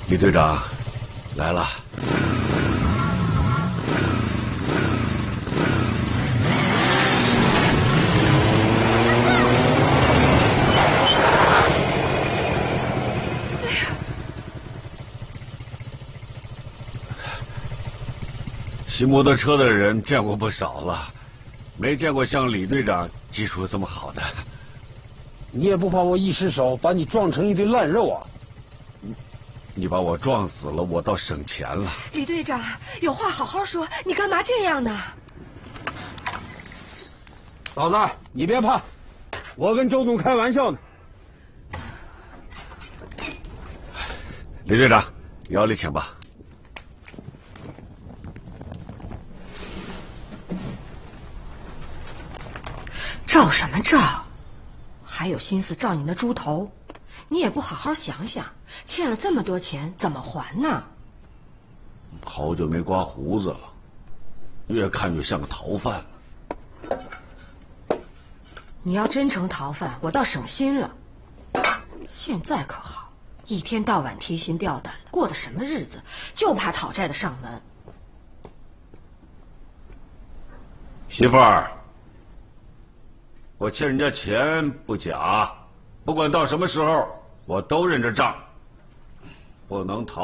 李队长，来了。骑摩托车的人见过不少了，没见过像李队长技术这么好的。 你也不怕我一失手把你撞成一堆烂肉啊？ 你把我撞死了，我倒省钱了。 李队长，有话好好说，你干嘛这样呢？ 嫂子，你别怕，我跟周总开玩笑呢。 李队长，窑里请吧。 照什么照？还有心思照你那猪头？你也不好好想想，欠了这么多钱怎么还呢？ 好久没刮胡子了，越看越像个逃犯。 你要真成逃犯，我倒省心了。现在可好，一天到晚提心吊胆的，过的什么日子？就怕讨债的上门。 媳妇儿，我欠人家钱不假，不管到什么时候，我都认着账，不能逃。